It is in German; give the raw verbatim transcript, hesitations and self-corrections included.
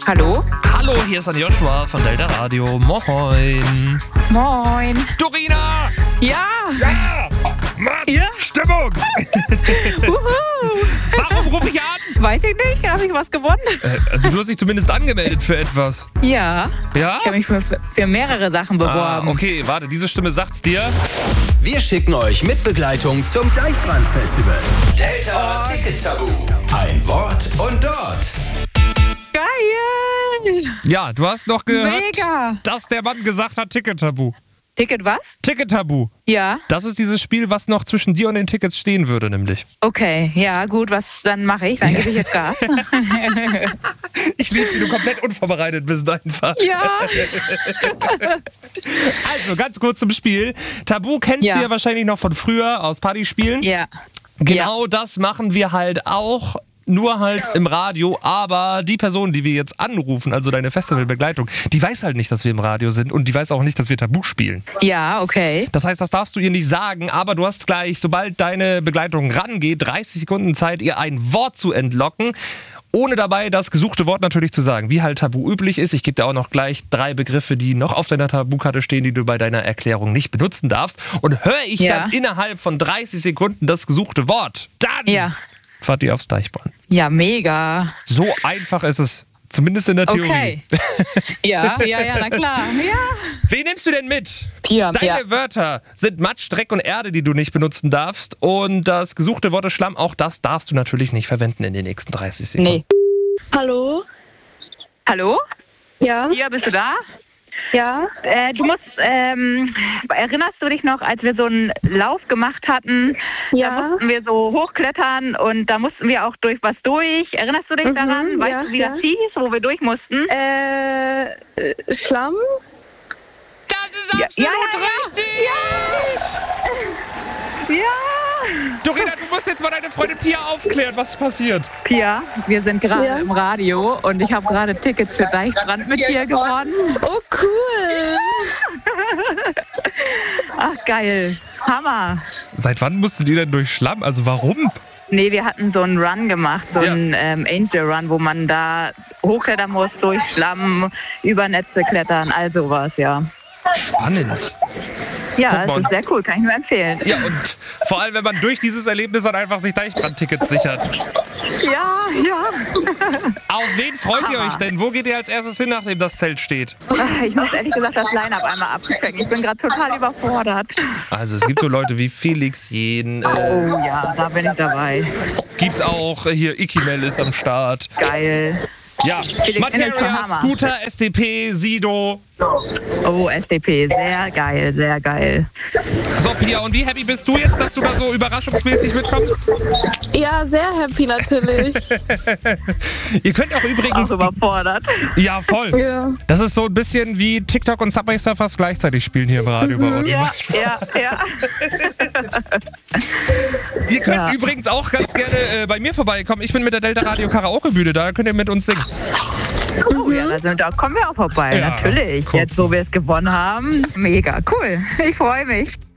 Hallo? Hallo, hier ist Jan Joshua von Delta Radio. Moin. Moin. Dorina! Ja! Ja! Mann! Ja. Stimmung! Uhu. Warum rufe ich an? Weiß ich nicht, habe ich was gewonnen? Äh, also du hast dich zumindest angemeldet für etwas. Ja. Ja? Ich habe mich für, für mehrere Sachen beworben. Ah, okay, warte, diese Stimme sagt's dir. Wir schicken euch mit Begleitung zum Deichbrand-Festival. Delta Ticket Tabu. Ein Wort und dort. Geil! Ja, du hast noch gehört, Mega. dass der Mann gesagt hat, Ticket-Tabu. Ticket was? Ticket-Tabu. Ja. Das ist dieses Spiel, was noch zwischen dir und den Tickets stehen würde, nämlich. Okay, ja, gut, was dann mache ich? Dann gebe ich jetzt Gas. Ich lieb's, wie du komplett unvorbereitet bist einfach. Ja. Also, ganz kurz zum Spiel. Tabu kennst Ja. du ja wahrscheinlich noch von früher aus Partyspielen. Ja. Genau das machen wir halt auch, nur halt im Radio. Aber die Person, die wir jetzt anrufen, also deine Festivalbegleitung, die weiß halt nicht, dass wir im Radio sind und die weiß auch nicht, dass wir Tabu spielen. Ja, okay. Das heißt, das darfst du ihr nicht sagen, aber du hast gleich, sobald deine Begleitung rangeht, dreißig Sekunden Zeit, ihr ein Wort zu entlocken, ohne dabei das gesuchte Wort natürlich zu sagen, wie halt Tabu üblich ist. Ich gebe dir auch noch gleich drei Begriffe, die noch auf deiner Tabukarte stehen, die du bei deiner Erklärung nicht benutzen darfst. Und höre ich Ja. dann innerhalb von dreißig Sekunden das gesuchte Wort, dann Ja. fahrt ihr aufs Deichbrand. Ja, mega. So einfach ist es, zumindest in der Theorie. Okay. Ja, ja, ja, na klar. Ja. Wen nimmst du denn mit? Pia, Deine ja. Wörter sind Matsch, Dreck und Erde, die du nicht benutzen darfst. Und das gesuchte Wort ist Schlamm, auch das darfst du natürlich nicht verwenden in den nächsten dreißig Sekunden. Nee. Hallo? Hallo? Ja? Pia, bist du da? Ja? Äh, du musst, ähm, erinnerst du dich noch, als wir so einen Lauf gemacht hatten? Ja. Da mussten wir so hochklettern und da mussten wir auch durch was durch. Erinnerst du dich Mhm, daran? Weißt ja, du, wie ja. das hieß, wo wir durch mussten? Äh, äh, Schlamm? Das ist Ja, absolut ja, ja, richtig! Ja! Dorina, du musst jetzt mal deine Freundin Pia aufklären, was passiert. Pia, wir sind gerade Ja. im Radio und ich habe gerade Tickets für Deichbrand mit dir gewonnen. Oh, cool. Ach, geil. Hammer. Seit wann musstet ihr denn durch Schlamm? Also warum? Nee, wir hatten so einen Run gemacht, so Ja. einen ähm, Angel Run, wo man da hochklettern muss, durch Schlamm, über Netze klettern, all sowas, ja. Spannend. Ja, Guck mal. das ist sehr cool, kann ich nur empfehlen. Ja, und vor allem, wenn man durch dieses Erlebnis dann einfach sich Deichbrand-Tickets sichert. Ja, ja. Auf wen freut ihr Hammer. euch denn? Wo geht ihr als erstes hin, nachdem das Zelt steht? Ich muss ehrlich gesagt das Line-Up einmal abchecken. Ich bin gerade total überfordert. Also es gibt so Leute wie Felix Jen, äh, Oh ja, da bin ich dabei. gibt auch äh, hier Ikimel ist am Start. Geil. Ja, Felix Jen ist schon Materia, Hammer. Scooter, S D P, Sido. Oh, S D P, sehr geil, sehr geil. So, Pia, und wie happy bist du jetzt, dass du da so überraschungsmäßig mitkommst? Ja, sehr happy natürlich. Ihr könnt auch Auch übrigens... überfordert. Ja, voll. Ja. Das ist so ein bisschen wie TikTok und Subway Surfers gleichzeitig spielen hier im Radio bei uns. Ja, ja, ja. Ihr könnt Ja. übrigens auch ganz gerne äh, bei mir vorbeikommen. Ich bin mit der Delta Radio Karaoke-Bühne, da könnt ihr mit uns singen. Oh, ja, da, sind, da kommen wir auch vorbei, Ja, natürlich. cool. Jetzt, wo wir es gewonnen haben. Mega, cool. Ich freue mich.